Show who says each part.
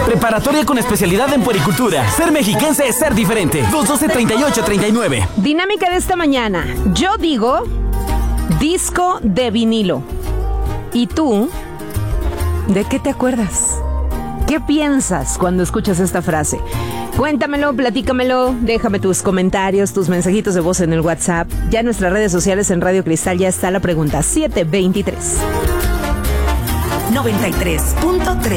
Speaker 1: Preparatoria con especialidad en puericultura. Ser mexiquense es ser diferente. 212-3839.
Speaker 2: Dinámica de esta mañana. Yo digo disco de vinilo. ¿Y tú? ¿De qué te acuerdas? ¿Qué piensas cuando escuchas esta frase? Cuéntamelo, platícamelo, déjame tus comentarios, tus mensajitos de voz en el WhatsApp. Ya en nuestras redes sociales en Radio Cristal ya está la pregunta 723.
Speaker 3: 93.3